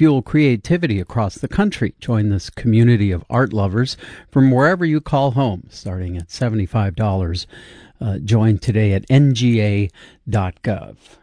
fuel creativity across the country. Join this community of art lovers from wherever you call home, starting at $75. Join today at nga.gov.